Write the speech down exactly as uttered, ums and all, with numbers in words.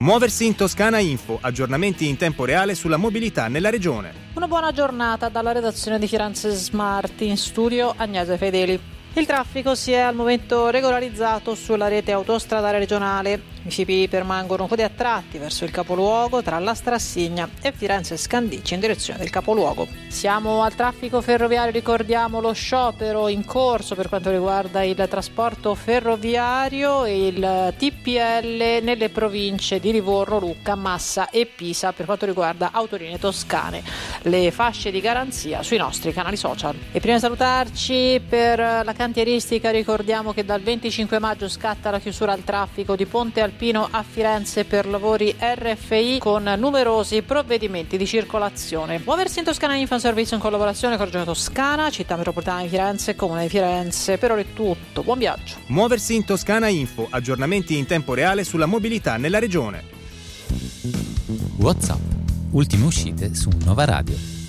Muoversi in Toscana Info, aggiornamenti in tempo reale sulla mobilità nella regione. Una buona giornata dalla redazione di Firenze Smart, in studio Agnese Fedeli. Il traffico si è al momento regolarizzato sulla rete autostradale regionale. I C P I permangono codi a tratti verso il capoluogo tra la Strassigna e Firenze Scandicci in direzione del capoluogo. Siamo al traffico ferroviario, ricordiamo lo sciopero in corso per quanto riguarda il trasporto ferroviario e il T P L nelle province di Livorno, Lucca, Massa e Pisa per quanto riguarda autolinee toscane. Le fasce di garanzia sui nostri canali social. E prima di salutarci, per la cantieristica ricordiamo che dal venticinque maggio scatta la chiusura al traffico di Ponte Alpino a Firenze per lavori R F I con numerosi provvedimenti di circolazione. Muoversi in Toscana Info, un servizio in collaborazione con Regione Toscana, Città Metropolitana di Firenze, Comune di Firenze. Per ora è tutto, buon viaggio. Muoversi in Toscana Info, aggiornamenti in tempo reale sulla mobilità nella regione. WhatsApp, ultime uscite su Nova Radio.